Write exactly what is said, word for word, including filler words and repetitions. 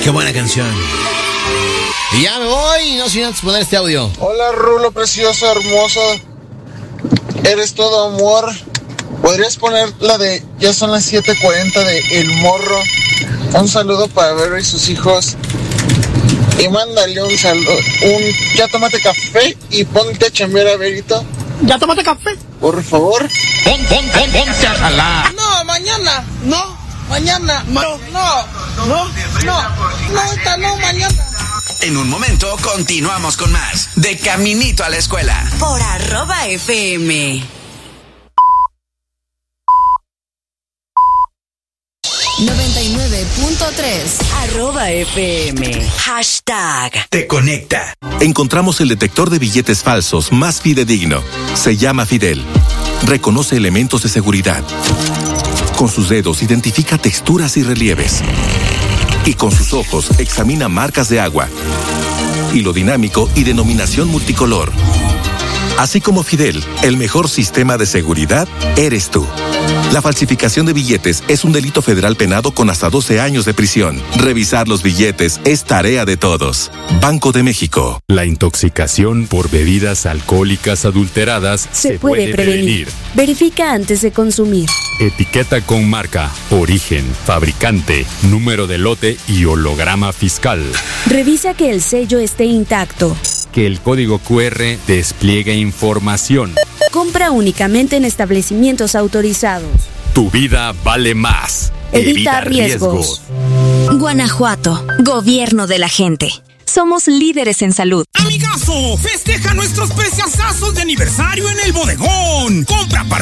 Qué buena canción. Y ya me voy, no sin antes poner este audio. Hola, Rulo, preciosa, hermosa. Eres todo amor. ¿Podrías poner la de ya son las siete cuarenta de El Morro? Un saludo para Vero y sus hijos. Y mándale un saludo, un ya tómate café y ponte a chambear a Verito. ¿Ya tómate café? Por favor. Pon, pon, pon, ponte a jalar. No, mañana. No, mañana. No, no, no, no, no, esta no, mañana. En un momento continuamos con más de Caminito a la Escuela. Por arroba F M. noventa y nueve punto tres arroba F M. Hashtag Te conecta. Encontramos el detector de billetes falsos más fidedigno. Se llama Fidel. Reconoce elementos de seguridad. Con sus dedos identifica texturas y relieves. Y con sus ojos examina marcas de agua, hilo dinámico y denominación multicolor. Así como Fidel, el mejor sistema de seguridad eres tú. La falsificación de billetes es un delito federal penado con hasta doce años de prisión. Revisar los billetes es tarea de todos. Banco de México. La intoxicación por bebidas alcohólicas adulteradas se, se puede, puede prevenir. prevenir. Verifica antes de consumir. Etiqueta con marca, origen, fabricante, número de lote y holograma fiscal. Revisa que el sello esté intacto. Que el código cu erre despliegue información. Compra únicamente en establecimientos autorizados. Tu vida vale más. Evita, Evita riesgos. riesgos. Guanajuato, gobierno de la gente. Somos líderes en salud. Amigazo, festeja nuestros preciosazos de aniversario en el bodegón. Compra